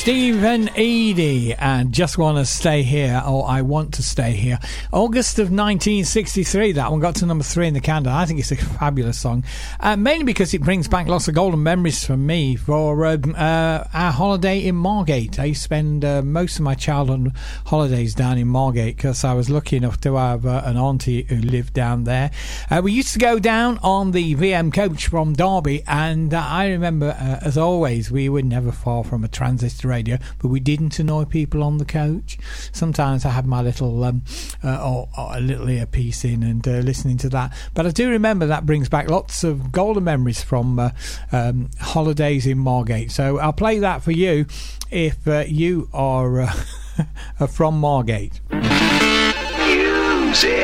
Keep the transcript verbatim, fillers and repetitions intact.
Stephen Eady and Just Want to Stay Here, or I Want to Stay Here. August of nineteen sixty-three, that one got to number three in the countdown. I think it's a fabulous song, uh, mainly because it brings back lots of golden memories for me for uh, uh, our holiday in Margate. I used to spend uh, most of my childhood holidays down in Margate because I was lucky enough to have uh, an auntie who lived down there. Uh, we used to go down on the V M coach from Derby, and uh, I remember, uh, as always, we were never far from a transistor radio, but we didn't annoy people on the coach. Sometimes I had my little um, uh, or, or a little earpiece in and uh, listening to that, but I do remember that brings back lots of golden memories from uh, um, holidays in Margate. So I'll play that for you if uh, you are, uh, are from Margate. Music.